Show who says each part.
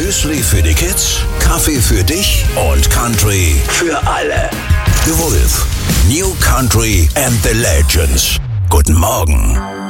Speaker 1: Müsli für die Kids, Kaffee für dich und Country für alle. The Wolf. New Country and the Legends. Guten Morgen.